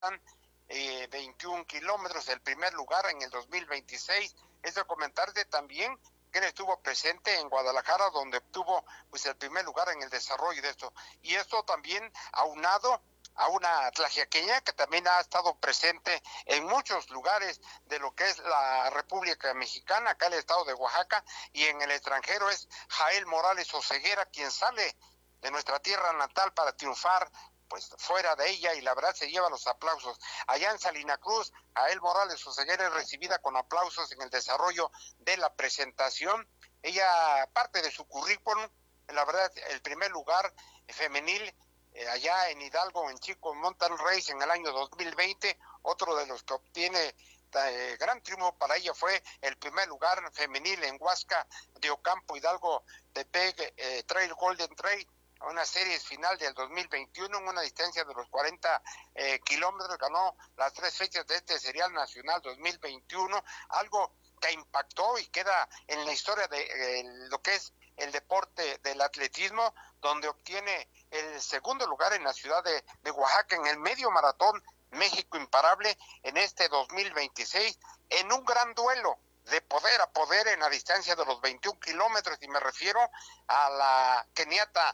21 kilómetros, el primer lugar en el 2026. Es de comentarte también que él estuvo presente en Guadalajara, donde obtuvo pues el primer lugar en el desarrollo de esto. Y esto también aunado a una tlaxiaqueña que también ha estado presente en muchos lugares de lo que es la República Mexicana, acá el estado de Oaxaca, y en el extranjero es Jael Morales Oseguera, quien sale de nuestra tierra natal para triunfar pues fuera de ella, y la verdad se lleva los aplausos. Allá en Salina Cruz, Jael Morales Oseguera es recibida con aplausos en el desarrollo de la presentación. Ella, parte de su currículum, la verdad, el primer lugar femenil allá en Hidalgo, en Chico Mountain Race en el año 2020, otro de los que obtiene gran triunfo para ella fue el primer lugar femenil en Huasca de Ocampo, Hidalgo, Tepec, Trail Golden Trail, una serie final del 2021 en una distancia de los 40 kilómetros, ganó las 3 fechas de este serial nacional 2021, algo que impactó y queda en la historia de lo que es el deporte del atletismo, donde obtiene el segundo lugar en la ciudad de Oaxaca en el medio maratón México Imparable en este 2026, en un gran duelo de poder a poder en la distancia de los 21 kilómetros, y me refiero a la keniata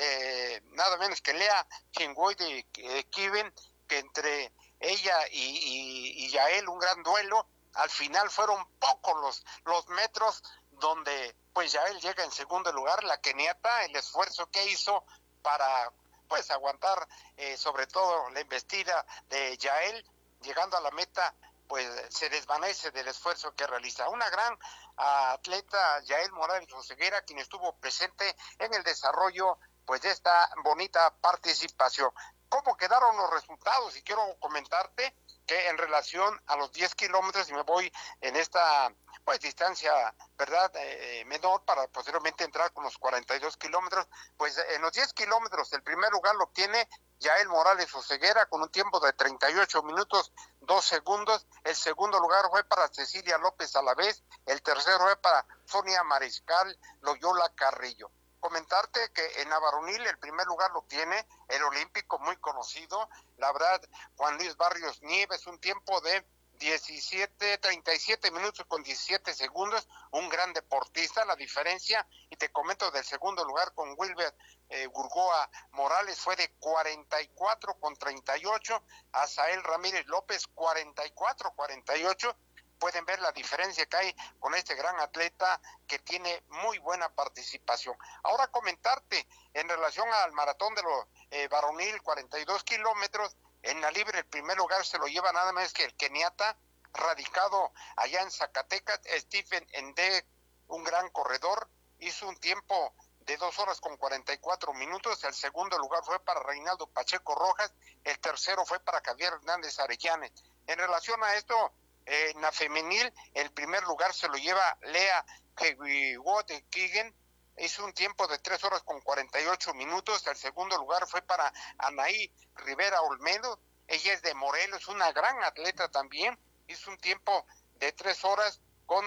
nada menos que Lea Chingoi de Kiven, que entre ella y Yael, un gran duelo. Al final fueron pocos los metros donde pues Yael llega en segundo lugar, la keniata, el esfuerzo que hizo para pues aguantar sobre todo la embestida de Yael, llegando a la meta pues se desvanece del esfuerzo que realiza. Una gran atleta, Yael Morales Oseguera, quien estuvo presente en el desarrollo pues de esta bonita participación. ¿Cómo quedaron los resultados? Y quiero comentarte que en relación a los 10 kilómetros, y me voy en esta pues distancia, ¿verdad? Menor, para posteriormente entrar con los 42 kilómetros, pues en los 10 kilómetros el primer lugar lo obtiene Yael Morales Oseguera con un tiempo de 38 minutos 2 segundos, el segundo lugar fue para Cecilia López Alavés, el tercero fue para Sonia Mariscal Loyola Carrillo. Comentarte que en la varonil el primer lugar lo tiene el olímpico muy conocido, la verdad, Juan Luis Barrios Nieves, un tiempo de 37 minutos con 17 segundos, un gran deportista. La diferencia, y te comento del segundo lugar con Wilber Gurgoa Morales, fue de 44 con 38, Azael Ramírez López 44-48. Pueden ver la diferencia que hay con este gran atleta que tiene muy buena participación. Ahora comentarte en relación al maratón de los varonil 42 kilómetros, en la libre el primer lugar se lo lleva nada más que el keniata, radicado allá en Zacatecas, Stephen Ende, un gran corredor, hizo un tiempo de 2 horas con 44 minutos, el segundo lugar fue para Reinaldo Pacheco Rojas, el tercero fue para Javier Hernández Arellanes. En relación a esto, en la femenil, el primer lugar se lo lleva Lea Hewiwote Kigen, hizo un tiempo de 3 horas con 48 minutos, el segundo lugar fue para Anaí Rivera Olmedo, ella es de Morelos, una gran atleta también, hizo un tiempo de 3 horas con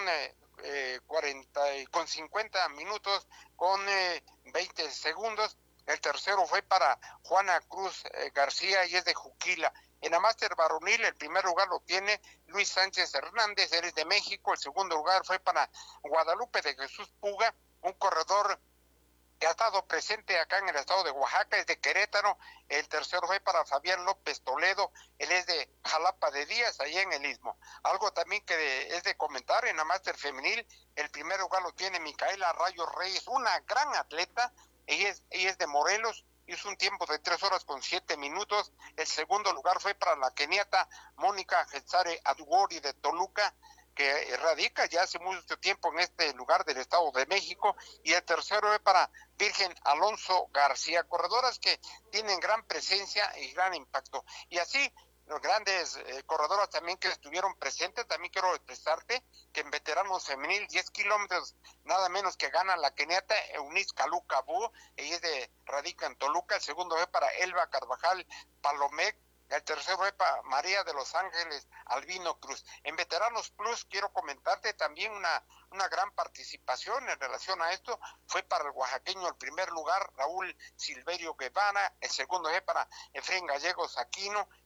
50 minutos con 20 segundos, el tercero fue para Juana Cruz García y es de Juquila. En la máster varonil el primer lugar lo tiene Luis Sánchez Hernández, él es de México, el segundo lugar fue para Guadalupe de Jesús Puga, un corredor que ha estado presente acá en el estado de Oaxaca, es de Querétaro, el tercero fue para Fabián López Toledo, él es de Jalapa de Díaz, allá en el Istmo. Algo también que es de comentar, en la máster femenil, el primer lugar lo tiene Micaela Rayo Reyes, una gran atleta, ella es de Morelos, hizo un tiempo de 3 horas con 7 minutos, el segundo lugar fue para la keniata Mónica Getsare Adugori de Toluca, que radica ya hace mucho tiempo en este lugar del Estado de México, y el tercero es para Virgen Alonso García, corredoras que tienen gran presencia y gran impacto. Y así, los grandes corredoras también que estuvieron presentes, también quiero expresarte que en veteranos femenil 10 kilómetros, nada menos que gana la keniata Eunice Caluca Bu, ella es radica en Toluca, el segundo es para Elba Carvajal Palomec, el tercero fue para María de los Ángeles Albino Cruz. En Veteranos Plus quiero comentarte también una gran participación en relación a esto. Fue para el oaxaqueño el primer lugar, Raúl Silverio Guevara, el segundo fue para Efraín Gallegos Aquino,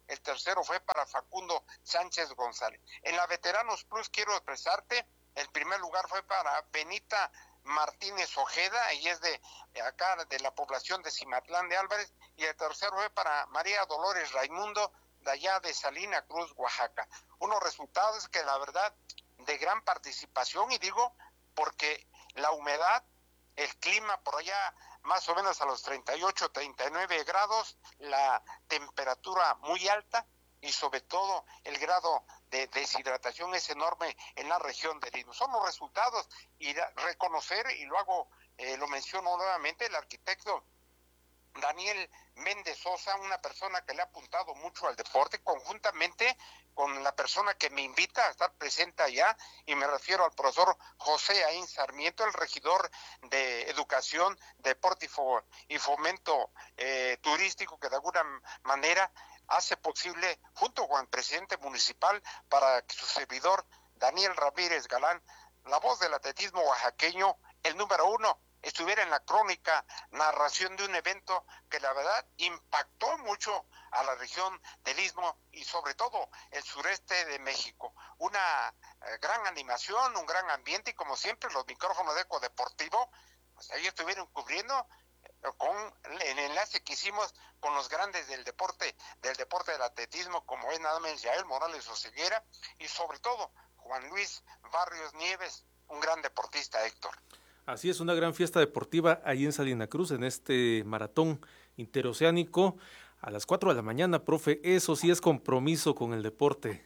el tercero fue para Facundo Sánchez González. En la Veteranos Plus quiero expresarte, el primer lugar fue para Benita Martínez Ojeda, ella es de acá, de la población de Cimatlán de Álvarez, y el tercero fue para María Dolores Raimundo, de allá de Salina Cruz, Oaxaca. Unos resultados que la verdad de gran participación, y digo porque la humedad, el clima por allá más o menos a los 38, 39 grados, la temperatura muy alta y sobre todo el grado de deshidratación es enorme en la región del Istmo. Son los resultados y reconocer, y lo hago, lo menciono nuevamente, el arquitecto Daniel Méndez Sosa, una persona que le ha apuntado mucho al deporte, conjuntamente con la persona que me invita a estar presente allá, y me refiero al profesor José Aín Sarmiento, el regidor de Educación, Deporte y Fomento Turístico, que de alguna manera hace posible, junto con el presidente municipal, para que su servidor, Daniel Ramírez Galán, la voz del atletismo oaxaqueño, el número 1, estuviera en la crónica, narración de un evento que la verdad impactó mucho a la región del Istmo y sobre todo el sureste de México. Una gran animación, un gran ambiente, y como siempre los micrófonos de Eco Deportivo, pues ahí estuvieron cubriendo con el enlace que hicimos con los grandes del deporte del atletismo, como es nada menos Yael Morales Oseguera, y sobre todo Juan Luis Barrios Nieves, un gran deportista, Héctor. Así es, una gran fiesta deportiva ahí en Salina Cruz, en este maratón interoceánico, a las 4 de la mañana, profe. Eso sí es compromiso con el deporte.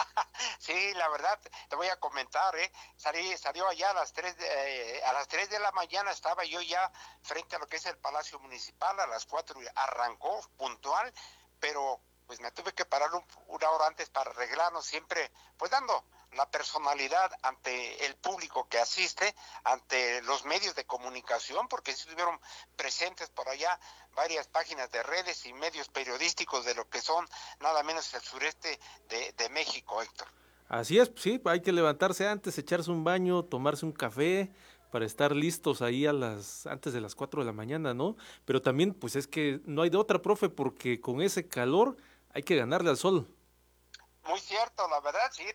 Sí, la verdad, te voy a comentar, salió allá a las 3 de la mañana, estaba yo ya frente a lo que es el Palacio Municipal, a las 4 arrancó puntual, pero pues me tuve que parar una hora antes para arreglarnos, siempre pues dando la personalidad ante el público que asiste, ante los medios de comunicación, porque sí estuvieron presentes por allá varias páginas de redes y medios periodísticos de lo que son nada menos el sureste de México, Héctor. Así es, sí, hay que levantarse antes, echarse un baño, tomarse un café para estar listos ahí antes de las 4 de la mañana, ¿no? Pero también, pues es que no hay de otra, profe, porque con ese calor hay que ganarle al sol. Muy cierto, la verdad, sí,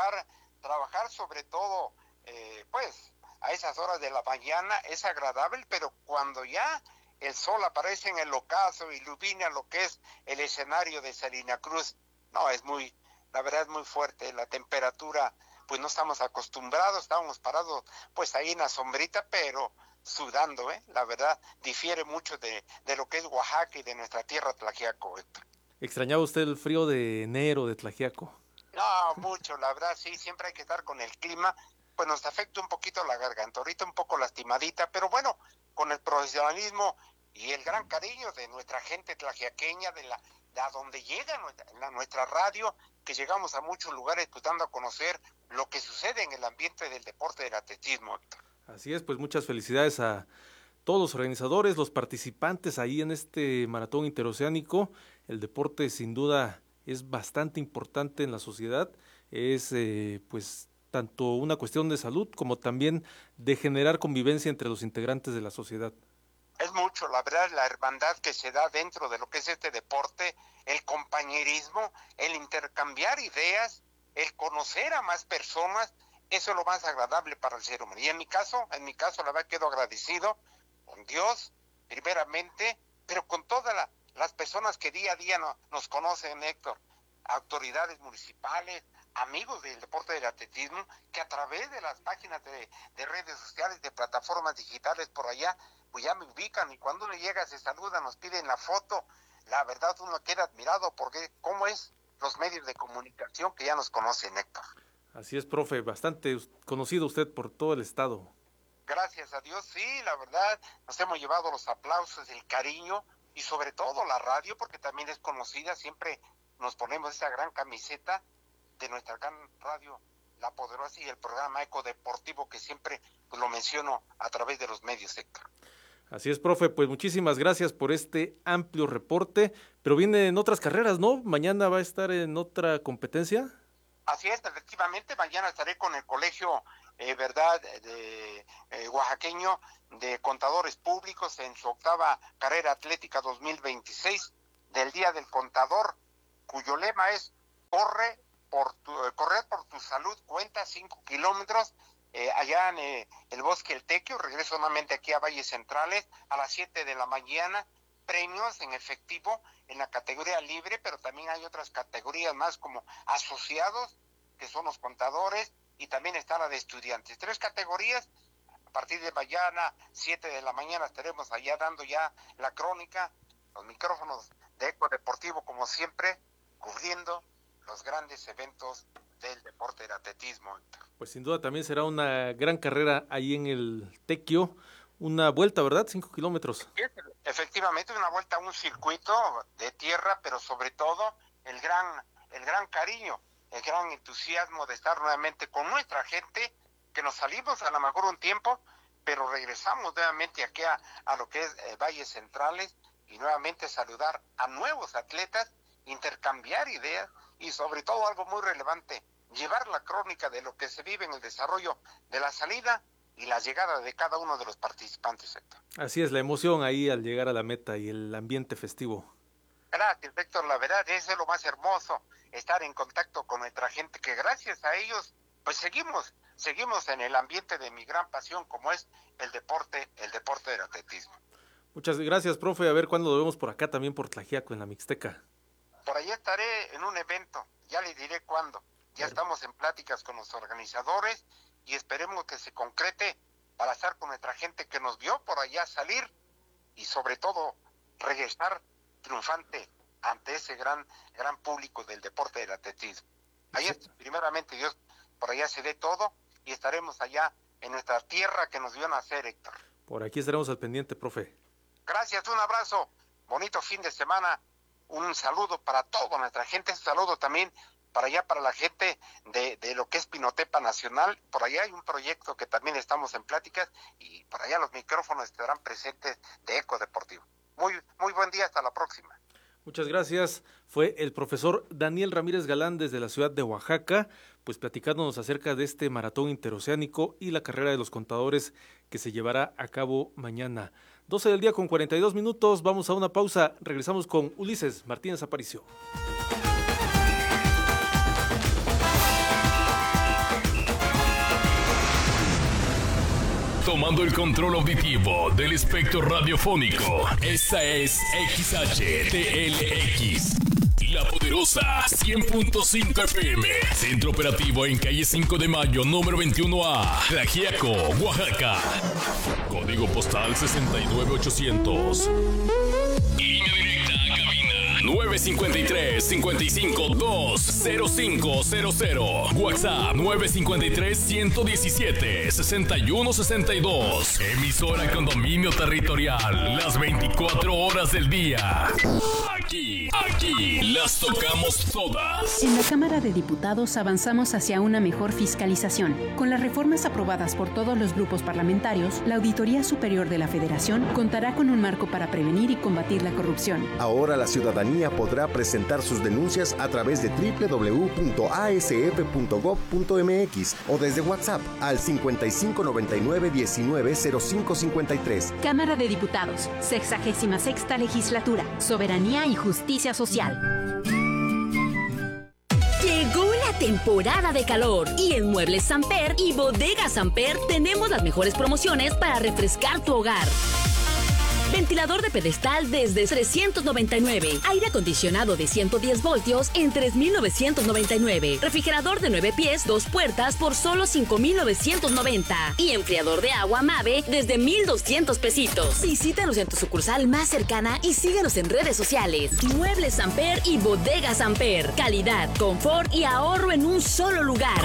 trabajar sobre todo, pues, a esas horas de la mañana es agradable, pero cuando ya el sol aparece en el ocaso, ilumina lo que es el escenario de Salina Cruz, no, la verdad es muy fuerte, la temperatura, pues no estamos acostumbrados, estábamos parados, pues ahí en la sombrita, pero sudando, la verdad, difiere mucho de lo que es Oaxaca y de nuestra tierra Tlaxiaco, Héctor. ¿Extrañaba usted el frío de enero de Tlaxiaco? No, mucho, la verdad, sí, siempre hay que estar con el clima, pues nos afecta un poquito la garganta, ahorita un poco lastimadita, pero bueno, con el profesionalismo y el gran cariño de nuestra gente tlaxiaqueña, de a donde llega nuestra radio, que llegamos a muchos lugares pues dando a conocer lo que sucede en el ambiente del deporte del atletismo, Héctor. Así es, pues muchas felicidades a todos los organizadores, los participantes ahí en este maratón interoceánico. El deporte sin duda es bastante importante en la sociedad, es pues tanto una cuestión de salud como también de generar convivencia entre los integrantes de la sociedad. Es mucho, la verdad, la hermandad que se da dentro de lo que es este deporte, el compañerismo, el intercambiar ideas, el conocer a más personas, eso es lo más agradable para el ser humano. Y en mi caso, la verdad quedo agradecido con Dios, primeramente, pero con todas las personas que día a día nos conocen, Héctor, autoridades municipales, amigos del deporte del atletismo, que a través de las páginas de redes sociales, de plataformas digitales por allá, pues ya me ubican, y cuando uno llega se saluda, nos piden la foto, la verdad uno queda admirado porque cómo es los medios de comunicación que ya nos conocen, Héctor. Así es, profe, bastante conocido usted por todo el estado. Gracias a Dios, sí, la verdad, nos hemos llevado los aplausos, el cariño y sobre todo la radio, porque también es conocida, siempre nos ponemos esa gran camiseta de nuestra gran radio, La Poderosa, y el programa Eco Deportivo que siempre pues, lo menciono a través de los medios, Héctor. Así es, profe, pues muchísimas gracias por este amplio reporte, pero viene en otras carreras, ¿no? Mañana va a estar en otra competencia. Así es, efectivamente, mañana estaré con el colegio, ¿verdad?, de oaxaqueño de contadores públicos en su octava carrera atlética 2026 del Día del Contador, cuyo lema es correr por tu salud, cuenta 5 kilómetros, allá en el Bosque El Tequio. Regreso nuevamente aquí a Valles Centrales a las 7 de la mañana, premios en efectivo en la categoría libre, pero también hay otras categorías más como asociados, que son los contadores, y también está la de estudiantes. 3 categorías. A partir de mañana, 7 de la mañana, estaremos allá dando ya la crónica, los micrófonos de Eco Deportivo, como siempre, cubriendo los grandes eventos del deporte del atletismo. Pues sin duda también será una gran carrera ahí en el Tequio, una vuelta, ¿verdad? 5 kilómetros. Efectivamente, una vuelta a un circuito de tierra, pero sobre todo el gran cariño, el gran entusiasmo de estar nuevamente con nuestra gente, que nos salimos a lo mejor un tiempo, pero regresamos nuevamente aquí a lo que es Valles Centrales, y nuevamente saludar a nuevos atletas, intercambiar ideas, y sobre todo algo muy relevante, llevar la crónica de lo que se vive en el desarrollo de la salida y la llegada de cada uno de los participantes, Héctor. Así es, la emoción ahí al llegar a la meta y el ambiente festivo. Gracias, Héctor, la verdad, eso es lo más hermoso, estar en contacto con nuestra gente, que gracias a ellos, pues seguimos en el ambiente de mi gran pasión, como es el deporte del atletismo. Muchas gracias, profe, a ver cuándo lo vemos por acá también por Tlaxiaco, en la Mixteca. Por allá estaré en un evento, ya le diré cuándo. Ya estamos en pláticas con los organizadores y esperemos que se concrete para estar con nuestra gente que nos vio por allá salir y sobre todo regresar triunfante ante ese gran público del deporte del atletismo. Ahí primeramente Dios, por allá se dé todo y estaremos allá en nuestra tierra que nos vio nacer, Héctor. Por aquí estaremos al pendiente, profe. Gracias, un abrazo, bonito fin de semana, un saludo para toda nuestra gente, un saludo también para allá, para la gente de lo que es Pinotepa Nacional. Por allá hay un proyecto que también estamos en pláticas y por allá los micrófonos estarán presentes de Eco Deportivo. Muy buen día, hasta la próxima. Muchas gracias. Fue el profesor Daniel Ramírez Galán desde la ciudad de Oaxaca, pues platicándonos acerca de este maratón interoceánico y la carrera de los contadores que se llevará a cabo mañana. 12 del día con 42 minutos, vamos a una pausa, regresamos con Ulises Martínez Aparicio. Tomando el control auditivo del espectro radiofónico, esta es XHTLX, La Poderosa 100.5 FM, centro operativo en calle 5 de Mayo, número 21A, Tlaxiaco, Oaxaca, código postal 69800. Línea directa a cabina 953-55-20500. WhatsApp 953-117-6162. Emisora con dominio territorial las 24 horas del día. Aquí las tocamos todas. En la Cámara de Diputados avanzamos hacia una mejor fiscalización. Con las reformas aprobadas por todos los grupos parlamentarios, la Auditoría Superior de la Federación contará con un marco para prevenir y combatir la corrupción. Ahora la ciudadanía podrá presentar sus denuncias a través de www.asf.gov.mx o desde WhatsApp al 5599-190553. Cámara de Diputados, 66ª Legislatura, Soberanía y Justicia Social. Llegó la temporada de calor y en Muebles Samper y Bodega Samper tenemos las mejores promociones para refrescar tu hogar. Ventilador de pedestal desde 399. Aire acondicionado de 110 voltios en 3,999. Refrigerador de 9 pies, 2 puertas por solo 5,990. Y enfriador de agua Mave desde 1,200 pesitos. Visítanos en tu sucursal más cercana y síguenos en redes sociales. Muebles Samper y Bodega Samper. Calidad, confort y ahorro en un solo lugar.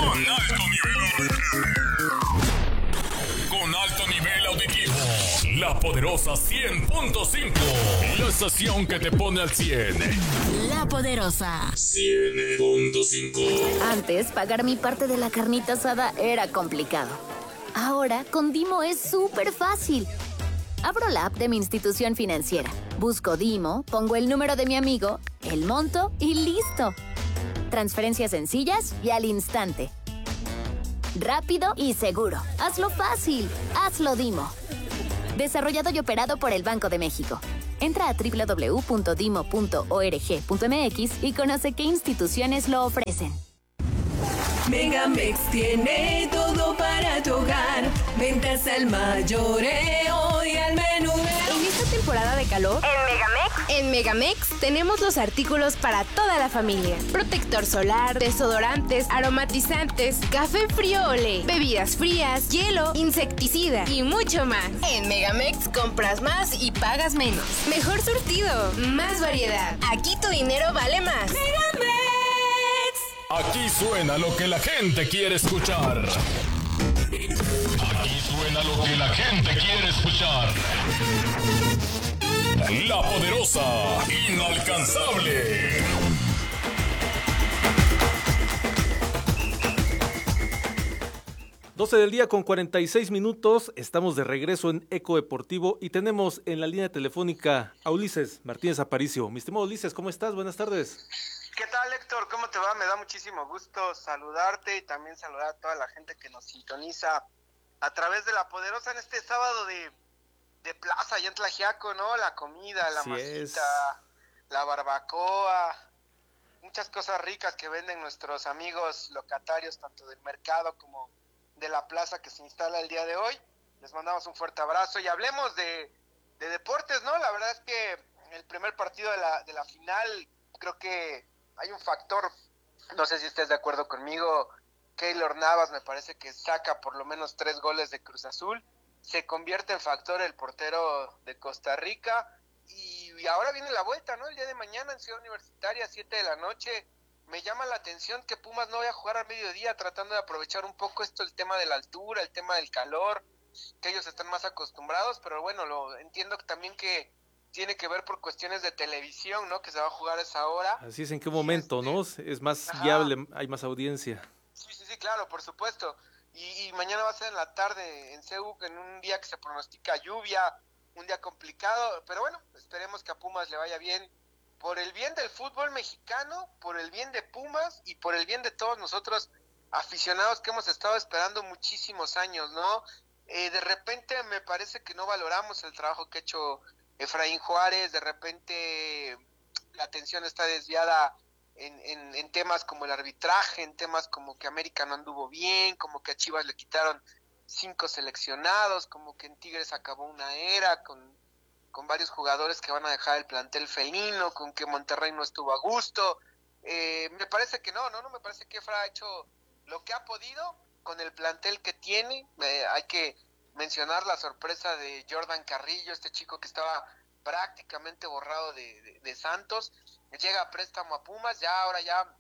Con alto nivel auditivo. La Poderosa 100.5. La estación que te pone al 100. La Poderosa 100.5. Antes, pagar mi parte de la carnita asada era complicado. Ahora, con Dimo es súper fácil. Abro la app de mi institución financiera. Busco Dimo, pongo el número de mi amigo, el monto y listo. Transferencias sencillas y al instante. Rápido y seguro. Hazlo fácil. Hazlo Dimo. Desarrollado y operado por el Banco de México. Entra a www.dimo.org.mx y conoce qué instituciones lo ofrecen. Megamex tiene todo para tu hogar. Ventas al mayoreo y al menudeo. En esta temporada de calor, en Megamex tenemos los artículos para toda la familia. Protector solar, desodorantes, aromatizantes, café frío olé, bebidas frías, hielo, insecticida y mucho más. En Megamex compras más y pagas menos. Mejor surtido, más variedad. Aquí tu dinero vale más. Megamex. Aquí suena lo que la gente quiere escuchar. Aquí suena lo que la gente quiere escuchar. La poderosa, inalcanzable. Doce del día con 46 minutos, estamos de regreso en Eco Deportivo y tenemos en la línea telefónica a Ulises Martínez Aparicio. Mi estimado Ulises, ¿cómo estás? Buenas tardes. ¿Qué tal, Héctor? ¿Cómo te va? Me da muchísimo gusto saludarte y también saludar a toda la gente que nos sintoniza a través de La Poderosa en este sábado de plaza allá en Tlaxiaco, ¿no? La comida, la masita, la barbacoa, muchas cosas ricas que venden nuestros amigos locatarios, tanto del mercado como de la plaza que se instala el día de hoy. Les mandamos un fuerte abrazo y hablemos de deportes, ¿no? La verdad es que el primer partido de la final, creo que hay un factor, no sé si estés de acuerdo conmigo, Keylor Navas me parece que saca por lo menos 3 goles de Cruz Azul, se convierte en factor el portero de Costa Rica y ahora viene la vuelta, ¿no? El día de mañana en Ciudad Universitaria, 7 de la noche, me llama la atención que Pumas no vaya a jugar al mediodía, tratando de aprovechar un poco el tema de la altura, el tema del calor, que ellos están más acostumbrados, pero bueno, lo entiendo también que tiene que ver por cuestiones de televisión, ¿no? Que se va a jugar a esa hora. Así es, ¿en qué momento, no? Es más viable, hay más audiencia. Sí, claro, por supuesto. Y mañana va a ser en la tarde en CEU, en un día que se pronostica lluvia, un día complicado, pero bueno, esperemos que a Pumas le vaya bien, por el bien del fútbol mexicano, por el bien de Pumas y por el bien de todos nosotros aficionados que hemos estado esperando muchísimos años, ¿no? De repente me parece que no valoramos el trabajo que ha hecho Efraín Juárez, de repente la atención está desviada en temas como el arbitraje, en temas como que América no anduvo bien, como que a Chivas le quitaron 5 seleccionados, como que en Tigres acabó una era con varios jugadores que van a dejar el plantel felino, con que Monterrey no estuvo a gusto. Me parece que no, me parece que Efra ha hecho lo que ha podido con el plantel que tiene. Hay que mencionar la sorpresa de Jordan Carrillo, este chico que estaba prácticamente borrado de Santos, llega a préstamo a Pumas, ahora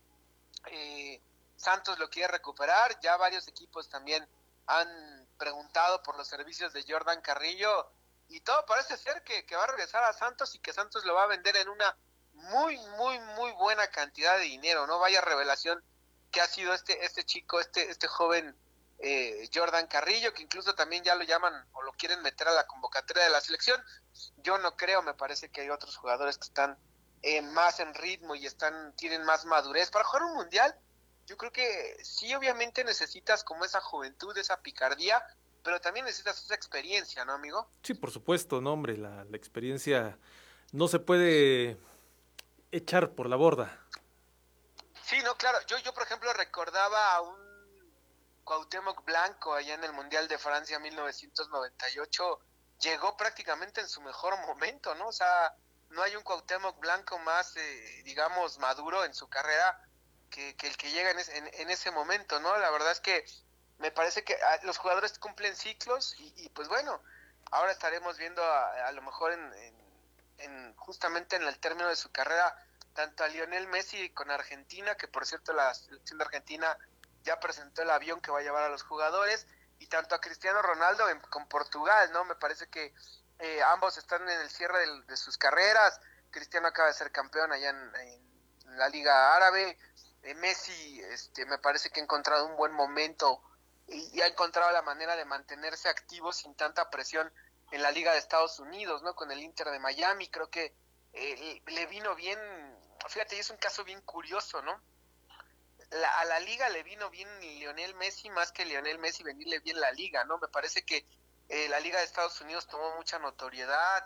Santos lo quiere recuperar, ya varios equipos también han preguntado por los servicios de Jordan Carrillo y todo parece ser que va a regresar a Santos y que Santos lo va a vender en una muy buena cantidad de dinero, ¿no? Vaya revelación que ha sido este chico, este joven Jordan Carrillo, que incluso también ya lo llaman o lo quieren meter a la convocatoria de la selección. Yo no creo, me parece que hay otros jugadores que están más en ritmo y tienen más madurez para jugar un mundial. Yo creo que sí, obviamente necesitas como esa juventud, esa picardía, pero también necesitas esa experiencia, ¿no, amigo? Sí, por supuesto, no, hombre, la experiencia no se puede echar por la borda. Sí, no, claro, yo por ejemplo recordaba a un Cuauhtémoc Blanco allá en el Mundial de Francia 1998, llegó prácticamente en su mejor momento, ¿no? O sea, no hay un Cuauhtémoc Blanco más, digamos, maduro en su carrera que el que llega en ese momento, ¿no? La verdad es que me parece que los jugadores cumplen ciclos y pues bueno, ahora estaremos viendo a lo mejor justamente en el término de su carrera tanto a Lionel Messi con Argentina, que por cierto la selección de Argentina ya presentó el avión que va a llevar a los jugadores, y tanto a Cristiano Ronaldo con Portugal, ¿no? Me parece que ambos están en el cierre de sus carreras. Cristiano acaba de ser campeón allá en la Liga Árabe. Messi me parece que ha encontrado un buen momento y ha encontrado la manera de mantenerse activo sin tanta presión en la Liga de Estados Unidos, ¿no? Con el Inter de Miami, creo que le vino bien. Fíjate, es un caso bien curioso, ¿no? A la liga le vino bien Lionel Messi más que Lionel Messi venirle bien la liga, ¿no? Me parece que la Liga de Estados Unidos tomó mucha notoriedad,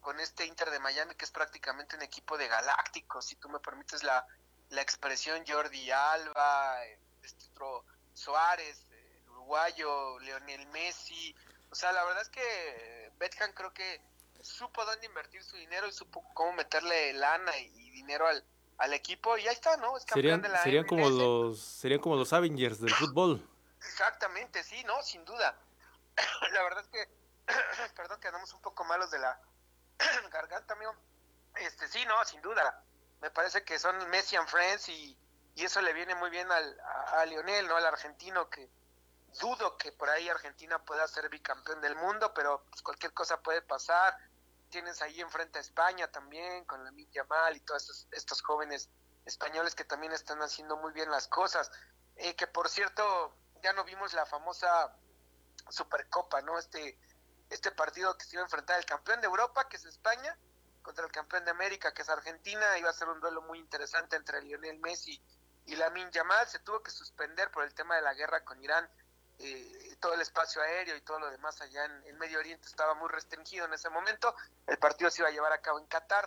con este Inter de Miami, que es prácticamente un equipo de galácticos, si tú me permites la expresión. Jordi Alba, este otro Suárez, el uruguayo, Lionel Messi. O sea, la verdad es que Beckham creo que supo dónde invertir su dinero y supo cómo meterle lana y dinero al equipo, y ahí está, ¿no? Es campeón de la serían como los Avengers del fútbol. Exactamente, sí, ¿no? Sin duda. La verdad es que, perdón, que andamos un poco malos de la garganta, amigo. Sí, no, sin duda. Me parece que son Messi and Friends y eso le viene muy bien a Lionel, ¿no? Al argentino, que dudo que por ahí Argentina pueda ser bicampeón del mundo, pero pues cualquier cosa puede pasar. Tienes ahí enfrente a España también, con Lamine Yamal y todos estos jóvenes españoles que también están haciendo muy bien las cosas. Que por cierto, ya no vimos la famosa Supercopa, ¿no? Este partido que se iba a enfrentar el campeón de Europa, que es España, contra el campeón de América, que es Argentina. Iba a ser un duelo muy interesante entre Lionel Messi y Lamine Yamal. Se tuvo que suspender por el tema de la guerra con Irán. Todo el espacio aéreo y todo lo demás allá en Medio Oriente estaba muy restringido en ese momento. El partido se iba a llevar a cabo en Qatar.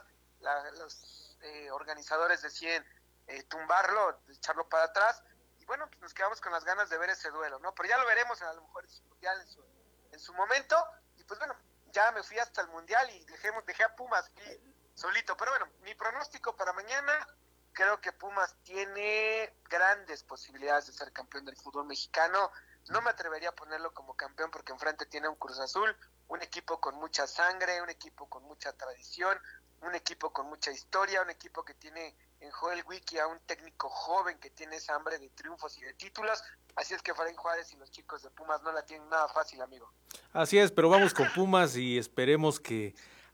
Los organizadores deciden tumbarlo, echarlo para atrás, y bueno, pues nos quedamos con las ganas de ver ese duelo, ¿no? Pero ya lo veremos a lo mejor en su mundial en su momento. Y pues bueno, ya me fui hasta el mundial y dejé a Pumas aquí solito. Pero bueno, mi pronóstico para mañana, creo que Pumas tiene grandes posibilidades de ser campeón del fútbol mexicano. No me atrevería a ponerlo como campeón porque enfrente tiene un Cruz Azul, un equipo con mucha sangre, un equipo con mucha tradición, un equipo con mucha historia, un equipo que tiene en Joel Wiki a un técnico joven que tiene esa hambre de triunfos y de títulos. Así es que Efraín Juárez y los chicos de Pumas no la tienen nada fácil, amigo. Así es, pero vamos con Pumas y esperemos que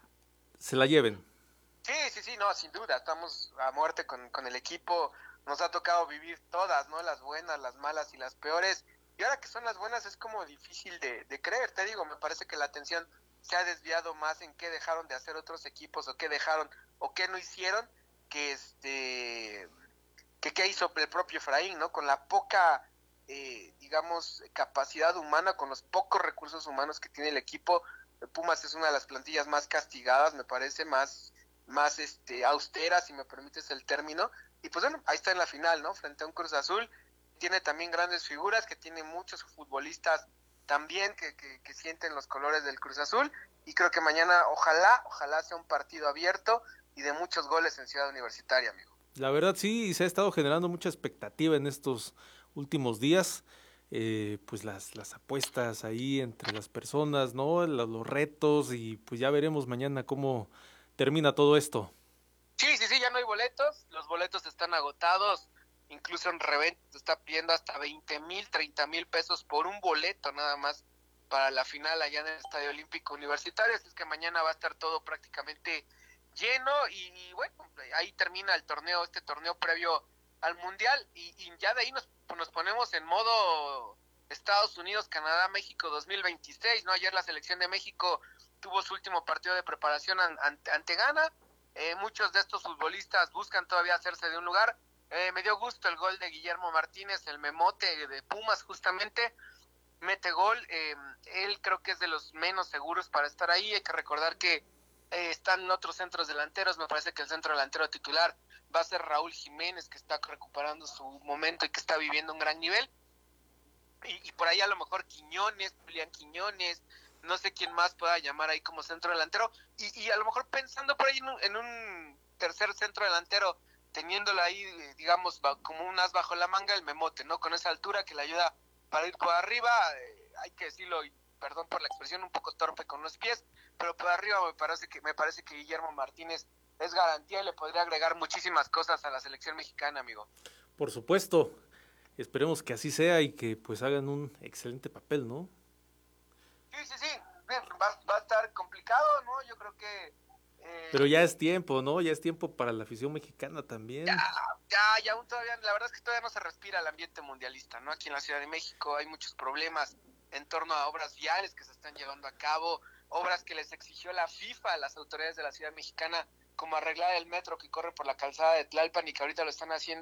se la lleven. Sí, no, sin duda, estamos a muerte con el equipo. Nos ha tocado vivir todas, ¿no? Las buenas, las malas y las peores. Y ahora que son las buenas es como difícil de creer, te digo, me parece que la atención se ha desviado más en qué dejaron de hacer otros equipos o qué dejaron o qué no hicieron que qué hizo el propio Efraín, ¿no? Con la poca, digamos, capacidad humana, con los pocos recursos humanos que tiene el equipo. Pumas es una de las plantillas más castigadas, me parece, más austera, si me permites el término. Y pues bueno, ahí está en la final, ¿no? Frente a un Cruz Azul. Tiene también grandes figuras, que tiene muchos futbolistas también que sienten los colores del Cruz Azul, y creo que mañana ojalá sea un partido abierto y de muchos goles en Ciudad Universitaria, amigo. La verdad sí, se ha estado generando mucha expectativa en estos últimos días, pues las apuestas ahí entre las personas, ¿no? Los retos, y pues ya veremos mañana cómo termina todo esto. Sí, ya no hay boletos, los boletos están agotados. Incluso en reventa se está pidiendo hasta 20,000, 30,000 pesos por un boleto nada más para la final allá en el Estadio Olímpico Universitario. Así es que mañana va a estar todo prácticamente lleno y bueno, ahí termina el torneo, este torneo previo al Mundial, y ya de ahí nos ponemos en modo Estados Unidos, Canadá, México 2026, ¿no? Ayer la selección de México tuvo su último partido de preparación ante Ghana. Muchos de estos futbolistas buscan todavía hacerse de un lugar. Me dio gusto el gol de Guillermo Martínez, el memote de Pumas justamente, mete gol. Él creo que es de los menos seguros para estar ahí. Hay que recordar que están otros centros delanteros. Me parece que el centro delantero titular va a ser Raúl Jiménez, que está recuperando su momento y que está viviendo un gran nivel. Y por ahí a lo mejor Quiñones, Julián Quiñones, no sé quién más pueda llamar ahí como centro delantero. Y a lo mejor pensando por ahí en un tercer centro delantero, teniéndolo ahí, digamos, como un as bajo la manga, el memote, ¿no? Con esa altura que le ayuda para ir por arriba, hay que decirlo, y perdón por la expresión, un poco torpe con los pies, pero por arriba me parece que Guillermo Martínez es garantía y le podría agregar muchísimas cosas a la selección mexicana, amigo. Por supuesto, esperemos que así sea y que pues hagan un excelente papel, ¿no? Sí, bien, va a estar complicado, ¿no? Yo creo que pero ya es tiempo, ¿no? Ya es tiempo para la afición mexicana también. Ya aún todavía, la verdad es que todavía no se respira el ambiente mundialista, ¿no? Aquí en la Ciudad de México hay muchos problemas en torno a obras viales que se están llevando a cabo, obras que les exigió la FIFA a las autoridades de la Ciudad Mexicana, como arreglar el metro que corre por la calzada de Tlalpan y que ahorita lo están haciendo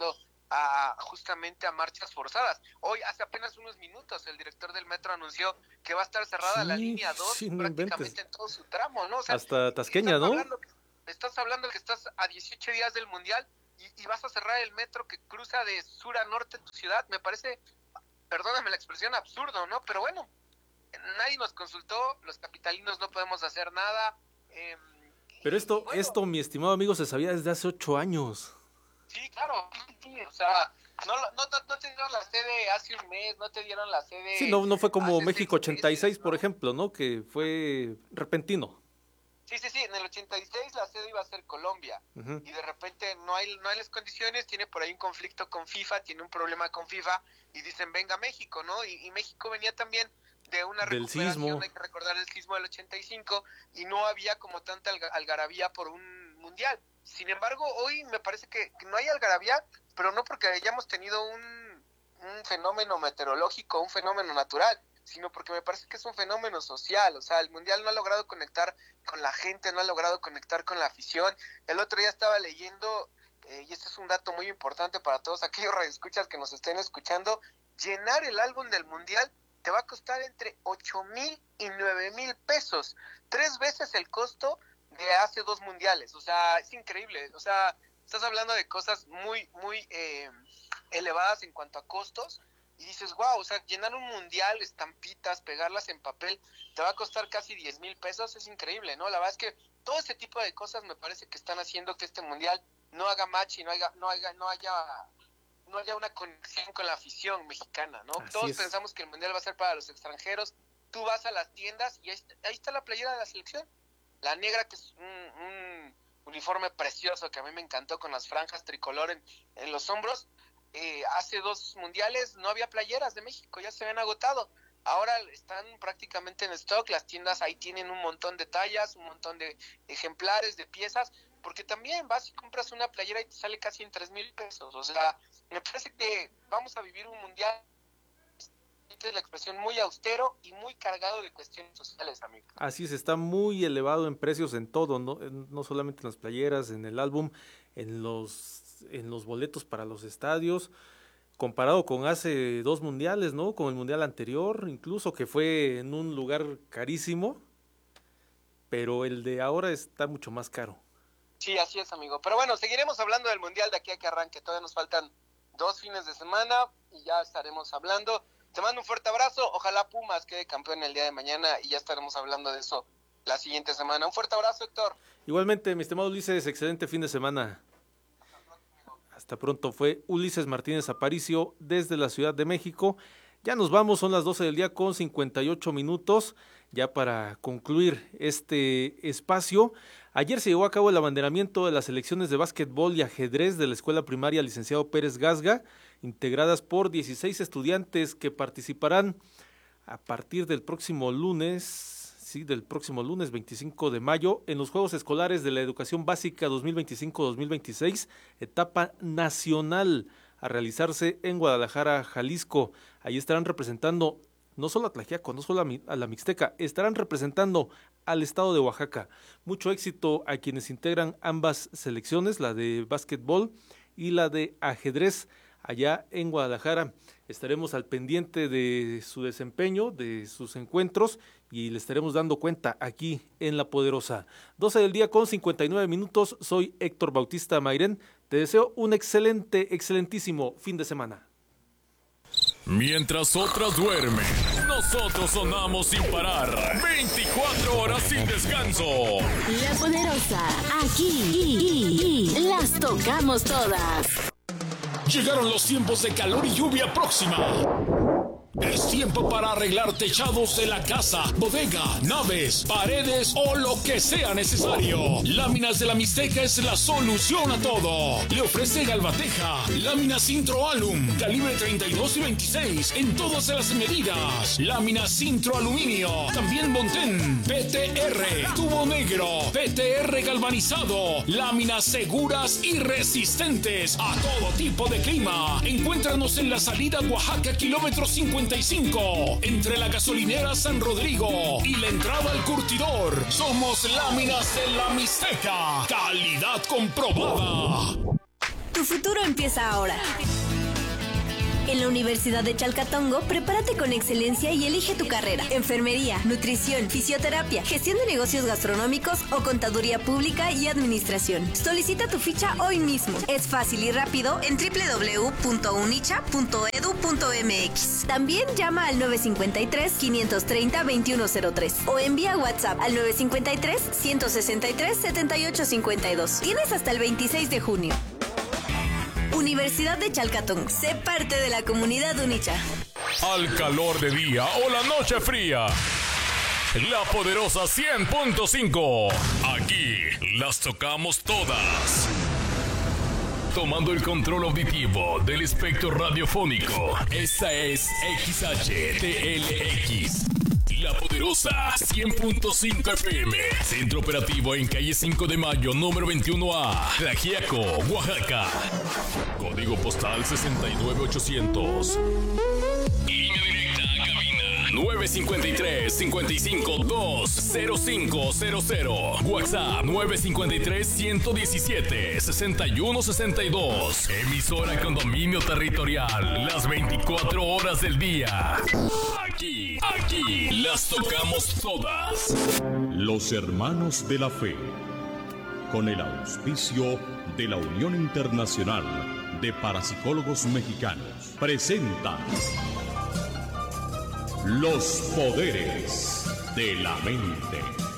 justamente a marchas forzadas. Hoy, hace apenas unos minutos, el director del metro anunció que va a estar cerrada la línea 2 prácticamente en todo su tramo, ¿no? O sea, hasta Tasqueña, ¿no? Estás hablando que estás a 18 días del Mundial y vas a cerrar el metro que cruza de sur a norte tu ciudad. Me parece, perdóname la expresión, absurdo, ¿no? Pero bueno, nadie nos consultó, los capitalinos no podemos hacer nada. Pero esto, mi estimado amigo, se sabía desde hace 8 años. Sí, claro, sí, o sea, no te dieron la sede hace un mes, no te dieron la sede... Sí, no fue como México 86, por ejemplo, ¿no? Que fue repentino. Sí, en el 86 la sede iba a ser Colombia, y de repente no hay las condiciones, tiene por ahí un conflicto con FIFA, tiene un problema con FIFA, y dicen, venga México, ¿no? Y México venía también de una recuperación, sismo. Hay que recordar el sismo del 85, y no había como tanta algarabía por un mundial. Sin embargo, hoy me parece que no hay algarabía, pero no porque hayamos tenido un fenómeno meteorológico, un fenómeno natural, sino porque me parece que es un fenómeno social. O sea, el mundial no ha logrado conectar con la gente, no ha logrado conectar con la afición. El otro día estaba leyendo, y este es un dato muy importante para todos aquellos radioescuchas que nos estén escuchando, llenar el álbum del mundial te va a costar entre 8,000 y 9,000 pesos, 3 veces el costo de hace 2 mundiales. O sea, es increíble. O sea, estás hablando de cosas muy elevadas en cuanto a costos, y dices, wow, o sea, llenar un mundial, estampitas, pegarlas en papel, te va a costar casi 10,000 pesos, es increíble, ¿no? La verdad es que todo ese tipo de cosas me parece que están haciendo que este mundial no haga match y no haya una conexión con la afición mexicana, ¿no? Todos pensamos que el mundial va a ser para los extranjeros. Tú vas a las tiendas y ahí está la playera de la selección, la negra, que es un uniforme precioso que a mí me encantó, con las franjas tricolor en los hombros. Hace 2 mundiales no había playeras de México, ya se habían agotado. Ahora están prácticamente en stock, las tiendas ahí tienen un montón de tallas, un montón de ejemplares, de piezas, porque también vas y compras una playera y te sale casi en 3,000 pesos. O sea, me parece que vamos a vivir un mundial, es la expresión, muy austero y muy cargado de cuestiones sociales, amigo. Así es, está muy elevado en precios en todo, no solamente en las playeras, en el álbum, en los boletos para los estadios, comparado con hace 2 mundiales, ¿no? Con el mundial anterior, incluso, que fue en un lugar carísimo, pero el de ahora está mucho más caro. Sí, así es, amigo. Pero bueno, seguiremos hablando del mundial de aquí a que arranque. Todavía nos faltan 2 fines de semana y ya estaremos hablando. Te mando un fuerte abrazo. Ojalá Pumas quede campeón el día de mañana y ya estaremos hablando de eso la siguiente semana. Un fuerte abrazo, Héctor. Igualmente, mi estimado Ulises, excelente fin de semana. Hasta pronto. Fue Ulises Martínez Aparicio desde la Ciudad de México. Ya nos vamos, son las 12 del día con 58 minutos. Ya para concluir este espacio, ayer se llevó a cabo el abanderamiento de las selecciones de básquetbol y ajedrez de la Escuela Primaria Licenciado Pérez Gasga, integradas por 16 estudiantes que participarán a partir del próximo lunes 25 de mayo, en los Juegos Escolares de la Educación Básica 2025-2026, etapa nacional, a realizarse en Guadalajara, Jalisco. Ahí estarán representando no solo a Tlaxiaco, no solo a la Mixteca, estarán representando al estado de Oaxaca. Mucho éxito a quienes integran ambas selecciones, la de básquetbol y la de ajedrez, allá en Guadalajara. Estaremos al pendiente de su desempeño, de sus encuentros, y le estaremos dando cuenta aquí en La Poderosa. 12 del día con 59 minutos, soy Héctor Bautista Mairén. Te deseo un excelentísimo fin de semana. Mientras otras duermen, nosotros sonamos sin parar, 24 horas sin descanso. La Poderosa, aquí las tocamos todas. Llegaron los tiempos de calor y lluvia próxima. Es tiempo para arreglar techados de la casa, bodega, naves, paredes o lo que sea necesario. Láminas de la Mixteca es la solución a todo. Le ofrece Galvateja, láminas Intro-Alum, calibre 32 y 26, en todas las medidas. Láminas Intro-Aluminio, también Montén, PTR, tubo negro, PTR galvanizado, láminas seguras y resistentes a todo tipo de clima. Encuéntranos en la salida Oaxaca, kilómetro 55, entre la gasolinera San Rodrigo y la entrada al curtidor. Somos Láminas de la Mixteca, calidad comprobada. Tu futuro empieza ahora. En la Universidad de Chalcatongo, prepárate con excelencia y elige tu carrera. Enfermería, nutrición, fisioterapia, gestión de negocios gastronómicos o contaduría pública y administración. Solicita tu ficha hoy mismo. Es fácil y rápido en www.unicha.edu.mx. También llama al 953-530-2103 o envía WhatsApp al 953-163-7852. Tienes hasta el 26 de junio. Universidad de Chalcatongo. Sé parte de la comunidad Unicha. Al calor de día o la noche fría. La Poderosa 100.5. Aquí las tocamos todas. Tomando el control auditivo del espectro radiofónico. Esta es XHTLX. La Poderosa 100.5 FM. Centro operativo en calle 5 de Mayo, número 21A. Tlaxiaco, Oaxaca. Código postal 69800. Línea directa a cabina 953-55-20500. WhatsApp 953-117-6162. Emisora con dominio territorial las 24 horas del día. Aquí las tocamos todas. Los Hermanos de la Fe, con el auspicio de la Unión Internacional de Parapsicólogos Mexicanos, presentan Los Poderes de la Mente.